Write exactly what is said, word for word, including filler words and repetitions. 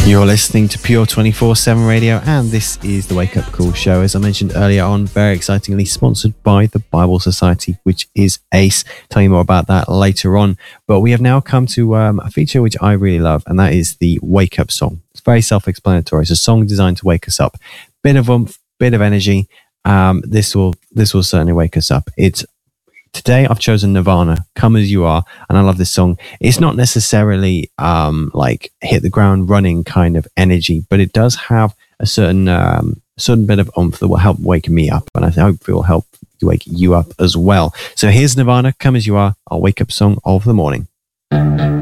You're listening to Pure twenty-four seven Radio, and this is the Wake Up Call show. As I mentioned earlier on, very excitingly sponsored by the Bible Society, which is ACE. Tell you more about that later on. But we have now come to um, a feature which I really love, and that is the Wake Up song. It's very self-explanatory. It's a song designed to wake us up. Bit of oomph, bit of energy. Um, this will this will certainly wake us up. It's Today I've chosen Nirvana, Come As You Are, and I love this song. It's not necessarily um, like hit the ground running kind of energy, but it does have a certain um, certain bit of oomph that will help wake me up, and I hope it will help wake you up as well. So here's Nirvana, Come As You Are, our wake up song of the morning.